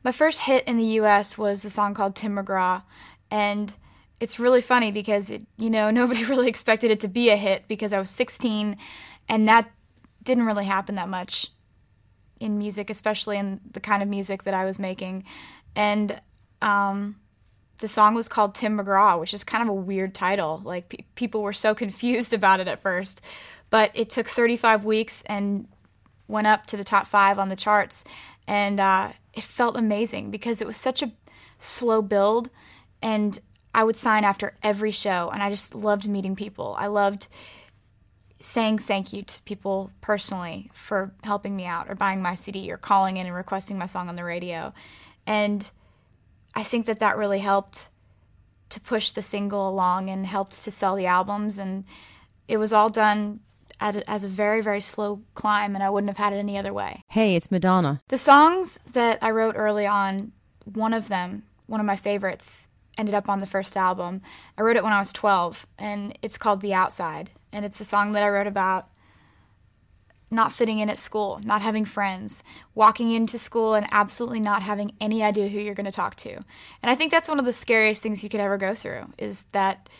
My first hit in the U.S. was a song called Tim McGraw, and it's really funny because, nobody really expected it to be a hit because I was 16, and that didn't really happen that much in music, especially in the kind of music that I was making. And the song was called Tim McGraw, which is kind of a weird title. Like, people were so confused about it at first. But it took 35 weeks and went up to the top 5 on the charts, and it felt amazing because it was such a slow build, and I would sign after every show, and I just loved meeting people. I loved saying thank you to people personally for helping me out or buying my CD or calling in and requesting my song on the radio. And I think that really helped to push the single along and helped to sell the albums, and it was all done as a very, very slow climb, and I wouldn't have had it any other way. Hey, it's Madonna. The songs that I wrote early on, one of my favorites, ended up on the first album. I wrote it when I was 12, and it's called The Outside, and it's a song that I wrote about not fitting in at school, not having friends, walking into school and absolutely not having any idea who you're going to talk to. And I think that's one of the scariest things you could ever go through, is that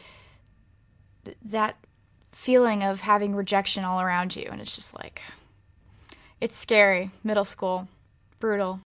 feeling of having rejection all around you. And it's just like, it's scary. Middle school, brutal.